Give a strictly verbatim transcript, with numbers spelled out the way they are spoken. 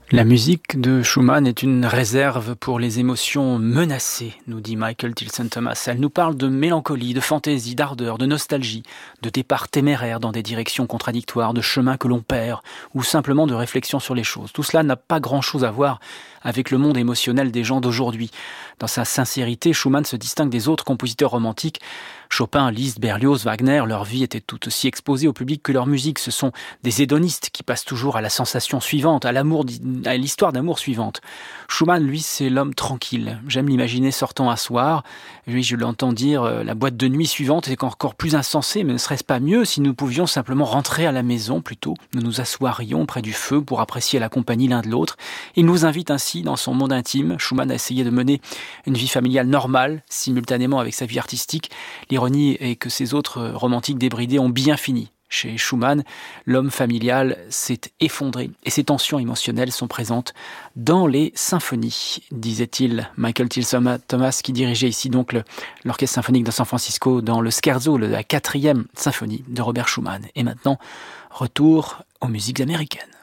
La musique de Schumann est une réserve pour les émotions menacées, nous dit Michael Tilson Thomas. Elle nous parle de mélancolie, de fantaisie, d'ardeur, de nostalgie, de départ téméraire dans des directions contradictoires, de chemins que l'on perd, ou simplement de réflexion sur les choses. Tout cela n'a pas grand-chose à voir avec le monde émotionnel des gens d'aujourd'hui. Dans sa sincérité, Schumann se distingue des autres compositeurs romantiques. Chopin, Liszt, Berlioz, Wagner, leur vie était tout aussi exposée au public que leur musique. Ce sont des hédonistes qui passent toujours à la sensation suivante, à l'amour, à l'histoire d'amour suivante. Schumann, lui, c'est l'homme tranquille. J'aime l'imaginer sortant un soir. Oui, je l'entends dire, euh, la boîte de nuit suivante est encore plus insensée, mais ne serait-ce pas mieux si nous pouvions simplement rentrer à la maison plutôt? Nous nous assoirions près du feu pour apprécier la compagnie l'un de l'autre. Il nous invite ainsi dans son monde intime. Schumann a essayé de mener une vie familiale normale, simultanément avec sa vie artistique. L'ironie est que ces autres romantiques débridés ont bien fini. Chez Schumann, l'homme familial s'est effondré et ses tensions émotionnelles sont présentes dans les symphonies, disait-il Michael Tilson Thomas, qui dirigeait ici donc le, l'Orchestre symphonique de San Francisco dans le Scherzo, la quatrième symphonie de Robert Schumann. Et maintenant, retour aux musiques américaines.